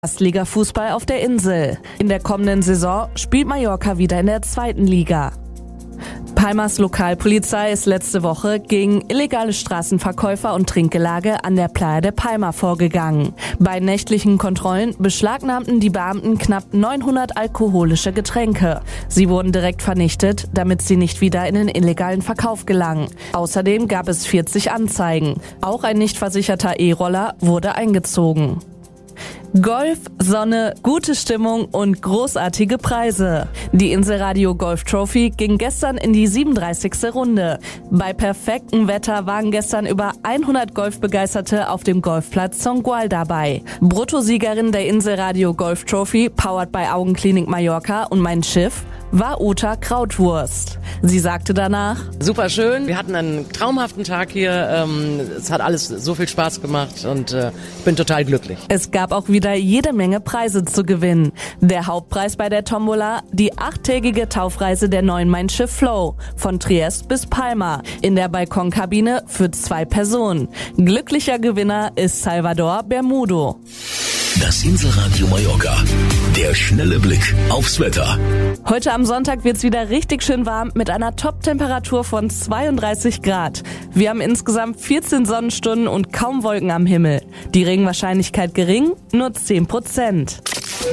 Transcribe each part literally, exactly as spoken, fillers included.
Erstliga-Fußball auf der Insel. In der kommenden Saison spielt Mallorca wieder in der zweiten Liga. Palmas Lokalpolizei ist letzte Woche gegen illegale Straßenverkäufer und Trinkgelage an der Playa de Palma vorgegangen. Bei nächtlichen Kontrollen beschlagnahmten die Beamten knapp neunhundert alkoholische Getränke. Sie wurden direkt vernichtet, damit sie nicht wieder in den illegalen Verkauf gelangen. Außerdem gab es vierzig Anzeigen. Auch ein nicht versicherter E-Roller wurde eingezogen. Golf, Sonne, gute Stimmung und großartige Preise. Die Inselradio Golf Trophy ging gestern in die siebenunddreißigste Runde. Bei perfektem Wetter waren gestern über hundert Golfbegeisterte auf dem Golfplatz Zongual dabei. Bruttosiegerin der Inselradio Golf Trophy, powered by Augenklinik Mallorca und Mein Schiff, war Uta Krautwurst. Sie sagte danach: Super schön, wir hatten einen traumhaften Tag hier, ähm, es hat alles so viel Spaß gemacht und äh, ich bin total glücklich. Es gab auch wieder jede Menge Preise zu gewinnen. Der Hauptpreis bei der Tombola, die achttägige Taufreise der neuen Mein Schiff Flow von Triest bis Palma in der Balkonkabine für zwei Personen. Glücklicher Gewinner ist Salvador Bermudo. Das Inselradio Mallorca. Der schnelle Blick aufs Wetter. Heute am Sonntag wird's wieder richtig schön warm mit einer Top-Temperatur von zweiunddreißig Grad. Wir haben insgesamt vierzehn Sonnenstunden und kaum Wolken am Himmel. Die Regenwahrscheinlichkeit gering, nur zehn Prozent.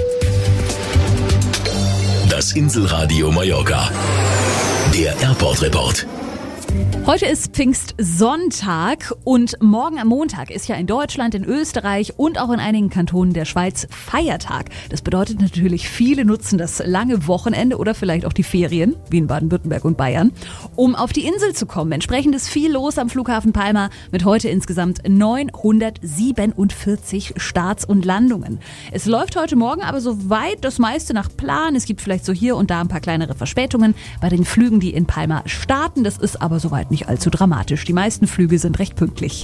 Das Inselradio Mallorca. Der Airport-Report. Heute ist Pfingstsonntag und morgen am Montag ist ja in Deutschland, in Österreich und auch in einigen Kantonen der Schweiz Feiertag. Das bedeutet natürlich, viele nutzen das lange Wochenende oder vielleicht auch die Ferien, wie in Baden-Württemberg und Bayern, um auf die Insel zu kommen. Entsprechend ist viel los am Flughafen Palma mit heute insgesamt neunhundertsiebenundvierzig Starts und Landungen. Es läuft heute Morgen aber soweit das meiste nach Plan. Es gibt vielleicht so hier und da ein paar kleinere Verspätungen bei den Flügen, die in Palma starten. Das ist aber soweit nicht allzu dramatisch. Die meisten Flüge sind recht pünktlich.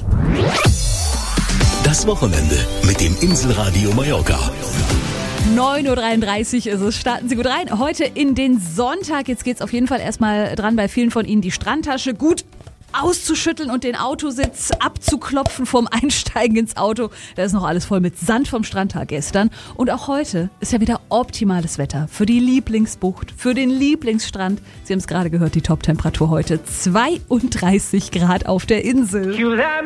Das Wochenende mit dem Inselradio Mallorca. neun Uhr dreiunddreißig ist es. Starten Sie gut rein. Heute in den Sonntag. Jetzt geht's auf jeden Fall erstmal dran, bei vielen von Ihnen die Strandtasche gut auszuschütteln und den Autositz abzuklopfen vom Einsteigen ins Auto. Da ist noch alles voll mit Sand vom Strandtag gestern. Und auch heute ist ja wieder optimales Wetter für die Lieblingsbucht, für den Lieblingsstrand. Sie haben es gerade gehört, die Top-Temperatur heute zweiunddreißig Grad auf der Insel.